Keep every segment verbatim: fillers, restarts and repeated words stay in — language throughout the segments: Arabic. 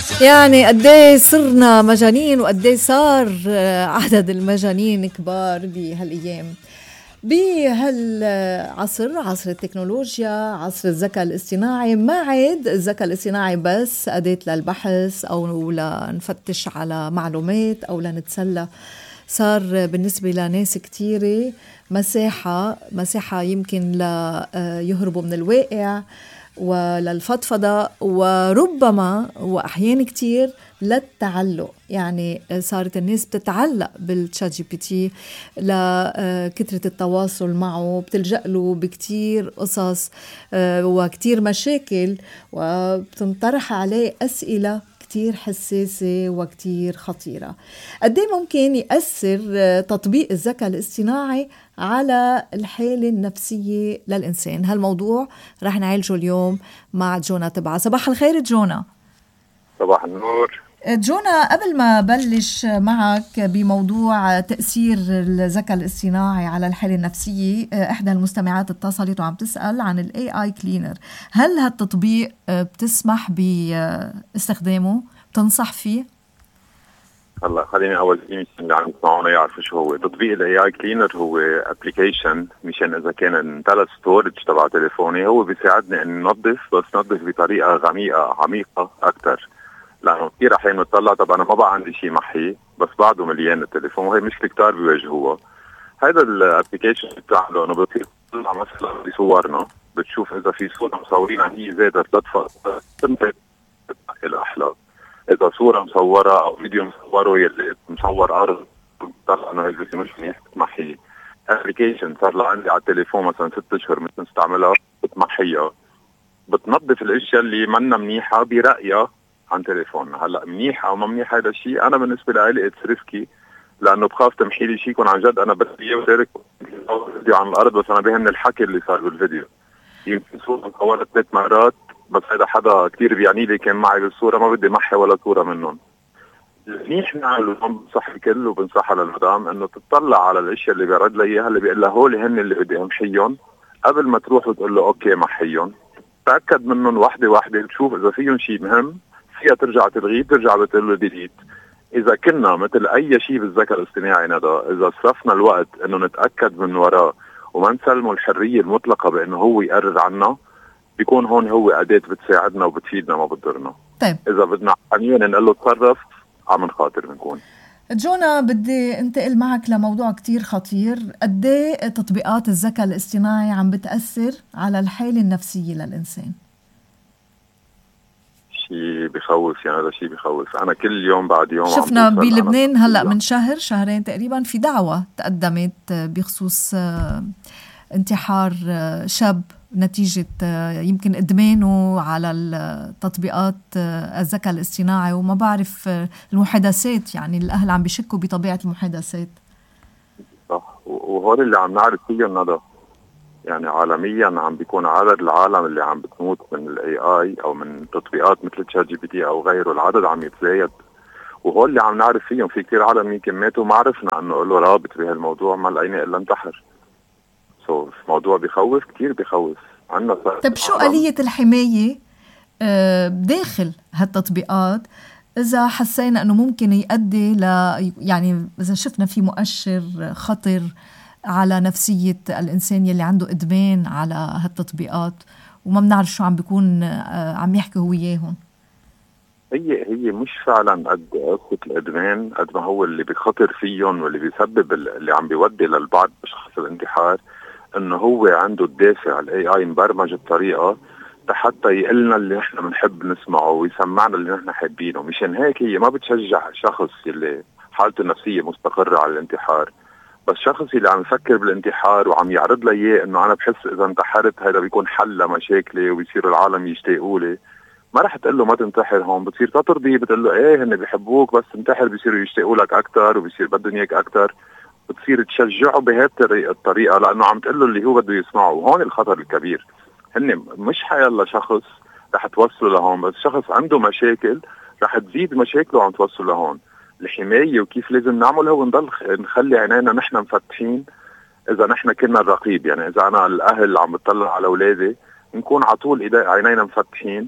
يعني قديه صرنا مجانين وقديه صار عدد المجانين كبار بهالأيام بهالعصر، عصر التكنولوجيا، عصر الذكاء الاصطناعي. ما عاد الذكاء الاصطناعي بس أداة للبحث أو لنفتش على معلومات أو لنتسلى، صار بالنسبة لناس كتيرة مساحة مساحة يمكن ليهربوا من الواقع وللفضفضة، وربما وأحيان كتير للتعلق. يعني صارت الناس بتتعلق بالتشات جي بي تي لكثرة التواصل معه، بتلجأ له بكتير قصص وكتير مشاكل، وبتنطرح عليه أسئلة كتير حساسة وكتير خطيرة. قد ايه ممكن يأثر تطبيق الذكاء الاصطناعي على الحالة النفسية للإنسان؟ هالموضوع رح نعالجه اليوم مع جونا تبعه. صباح الخير جونا. صباح النور جونا. قبل ما بلش معك بموضوع تأثير الذكاء الاصطناعي على الحالة النفسية، إحدى المستمعات اتصلت وعم تسأل عن ال إيه آي Cleaner. هل هالتطبيق بتسمح باستخدامه؟ بتنصح فيه؟ هلا خليني اول شيء اللي عم يسمعونا يعرفوا شو هو تطبيق ال إيه آي Cleaner. هو ابلكيشن مشان اذا كان انتل ستورج تبع تليفوني، هو بيساعدني ان ننظف، بس ننظف بطريقه غميقه عميقه اكثر، لانه كثير احيانا بتطلع طب انا ما بقى عندي شيء محي بس بعده مليان التليفون، وهي مشكله كتار بيواجهوها. هذا الابلكيشن بتاعه انه بتصير تطلع مثلا بصورنا، بتشوف اذا في صوره مصورينها هي زادت تدفع تنتج الاحلى، اذا صوره مصوره او فيديو مصوره يلي مصور ارض بتطلع انه هالفيديو مش منيح بتمحيه. ابلكيشن صار لعندي على التليفون مثلا ست اشهر مثل نستعملها، بتمحيها، بتنظف الاشياء اللي منا منيحه برأيها عن تليفوننا. هلا منيح او ما منيح هذا الشيء انا بالنسبه لي اتس ريسكي، لانه بخاف تمحي لي شيء يكون عن جد انا بدي اياه وشارك فيديو عن الارض، بس انا بهمني الحكي اللي صار بالفيديو. يمكن صوره صورت ثلاث مرات بس هذا حدا كثير بيعني لي كان معي بالصوره، ما بدي محي ولا صوره منهم. منيح نعمل بنصح الكل وبنصحها للمدام انه تطلع على الاشياء اللي بيرد لي اياها، اللي بيقول لها هول هن اللي بدي امحيهم، قبل ما تروح وتقول له اوكي محيهم. تاكد منهم وحده وحده، تشوف اذا فيهم شيء مهم فيها ترجع تلغيه، ترجع بتقول له ديليت. اذا كنا مثل اي شيء بالذكاء الاصطناعي ندى، اذا صرفنا الوقت انه نتاكد من وراه وما نسلمه الحريه المطلقه بانه هو يقرر عنا، بيكون هون هو اداه بتساعدنا وبتفيدنا ما بتضرنا. طيب اذا بدنا حنين نقول له تصرف عم نخاطر بنكون. جونا، بدي انتقل معك لموضوع كتير خطير. قد ايه تطبيقات الذكاء الاصطناعي عم بتاثر على الحاله النفسيه للانسان؟ شيء بخوف، يعني هذا شيء بخوف. انا كل يوم بعد يوم شفنا بلبنان هلا من شهر شهرين تقريبا في دعوة تقدمت بخصوص انتحار شاب نتيجة يمكن ادمانه على التطبيقات الذكاء الاصطناعي، وما بعرف المحادثات، يعني الاهل عم بيشكوا بطبيعة المحادثات. صح، وهول اللي عم نعرف فيهم ندى، يعني عالميا عم بيكون عدد العالم اللي عم بتموت من الاي اي او من تطبيقات مثل تشات جي بي تي او غيره، العدد عم يتزايد. وهول اللي عم نعرف فيهم في كتير عالم يمكن ماتوا ما عرفنا انه له رابط بهالموضوع، ما لقينا الا انتحر. سو so, موضوع بخوف، كتير بخوف عنا. طيب شو آلية الحماية داخل هالتطبيقات إذا حسينا أنه ممكن يؤدي ل يعني إذا شفنا في مؤشر خطر على نفسية الإنسان يلي عنده إدمان على هالتطبيقات وما بنعرف شو عم بيكون عم يحكي هو إياهم؟ هي هي مش فعلا قد قصة الإدمان قد ما هو اللي بيخطر فيهم واللي بيسبب اللي عم بيودي للبعض بشخص الانتحار، إنه هو عنده الدافع. الاي اي مبرمج بطريقة حتى يقلنا اللي نحن بنحب نسمعه ويسمعنا اللي نحن حابينه. مشان هيك هي ما بتشجع شخص اللي حالته النفسية مستقرة على الانتحار، بس شخص اللي عم يفكر بالانتحار وعم يعرض لي اياه انه انا بحس اذا انتحرت هذا بيكون حل لمشاكلي وبيصير العالم يشتاقوا لي، ما رح تقول له ما تنتحر. هون بتصير تطردي، بتقول له ايه هن بيحبوك بس انتحر، بيصيروا يشتاقوا لك اكثر وبيصير بدهم اياك اكثر، بتصير تشجعه بهذه الطريقه لانه عم تقول له اللي هو بده يسمعه. وهون الخطر الكبير. هن مش حيلا شخص رح توصله لهون، بس شخص عنده مشاكل رح تزيد مشاكله وعم توصله لهون. الحماية وكيف لازم نعمل هو نضل نخلي عينينا نحن مفتحين. إذا نحن كنا الرقيب، يعني إذا أنا الأهل عم بتطلع على أولادي نكون على طول عينينا مفتحين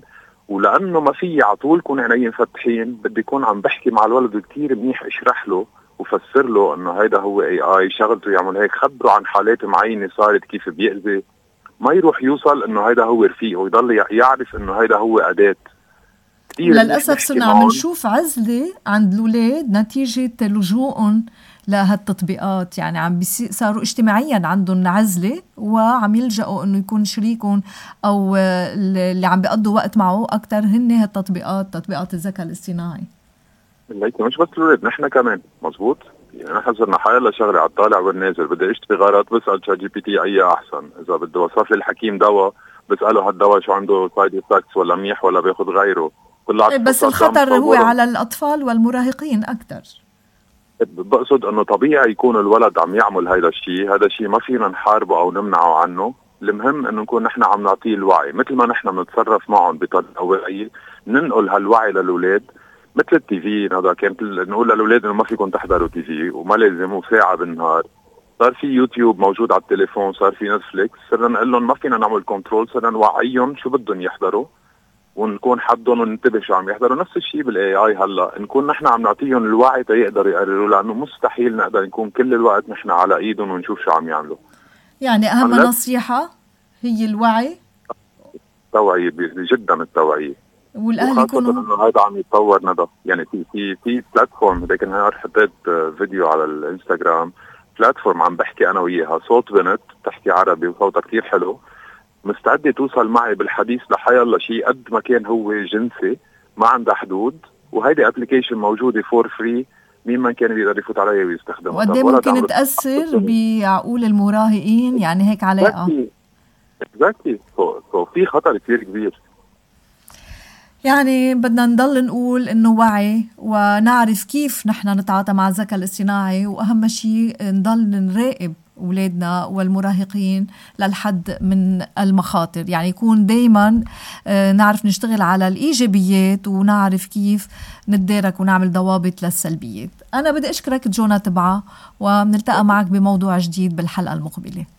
ولانه ما في على طول كون عيني مفتحين، بدي يكون عم بحكي مع الولد كتير منيح، اشرح له وفسر له انه هيدا هو اي اي، شغلته يعمل هيك، خبره عن حالات معينه صارت كيف بيأذي، ما يروح يوصل انه هيدا هو رفيقه، ويضل يعرف انه هيدا هو اداه. للاسف صرنا عم نشوف عزله عند الاولاد نتيجه لجوءهم لهالتطبيقات، يعني عم بيصير صاروا اجتماعيا عندهم عزله وعم يلجأوا انه يكون شريكهم او اللي عم بيقضوا وقت معه اكثر هن هالتطبيقات، تطبيقات الذكاء الاصطناعي. ليك مش بس الولاد، نحن كمان مزبوط. يعني نحن صرنا حيلا شغله على الطالع والنازل، بدي اشتري غراض بسال شات جي بي تي اي احسن، اذا بده وصف لي الحكيم دواء بساله هالدواء شو عنده سايد افكتس ولا منيح ولا بياخذ غيره. بس الخطر هو على الاطفال والمراهقين اكثر. بقصد انه طبيعي يكون الولد عم يعمل هيدا الشيء، هذا الشيء ما فينا نحاربه او نمنعه عنه، المهم انه نكون نحن عم نعطيه الوعي، مثل ما نحن بنتصرف معهم بطريقه وعي، ننقل هالوعي للاولاد. مثل التي في هذا كانت نقول للاولاد انه ما فيكم تحضروا تي في وما لازم ساعه بالنهار، صار في يوتيوب موجود على التليفون، صار في نتفليكس، صرنا نقول لهم ما فينا نعمل كنترول، صرنا نوعيهم شو بدهم يحضروا ونكون حدهم وننتبه شو عم يحضروا. نفس الشيء بالاي اي، هلا نكون نحن عم نعطيهم الوعي تيقدروا يقرروا، لانه مستحيل نقدر نكون كل الوقت نحن على ايدهم ونشوف شو عم يعملوا. يعني اهم نصيحه هي الوعي، التوعيه، جدا التوعيه، والاهل يكونوا انه هذا عم يتطور ندى. يعني في في في بلاتفورم، هذيك النهار حطيت فيديو على الانستغرام، بلاتفورم عم بحكي انا وياها، صوت بنت بتحكي عربي وصوتها كتير حلو، مستعدة توصل معي بالحديث لحيالله شيء قد ما كان هو جنسي، ما عندها حدود، وهيدي ابليكيشن موجودة فور فري، مين ما كان بيقدر يفوت عليها ويستخدمها. وقد ممكن تأثر بعقول المراهقين، يعني هيك علاقة اكزاكتلي في خطر كثير كبير. يعني بدنا نضل نقول انه وعي، ونعرف كيف نحن نتعاطى مع الذكاء الاصطناعي، واهم شيء نضل نراقب أولادنا والمراهقين للحد من المخاطر، يعني يكون دايما نعرف نشتغل على الإيجابيات ونعرف كيف نتدارك ونعمل ضوابط للسلبيات. أنا بدي أشكرك جونا تبعة، وبنلتقى معك بموضوع جديد بالحلقة المقبلة.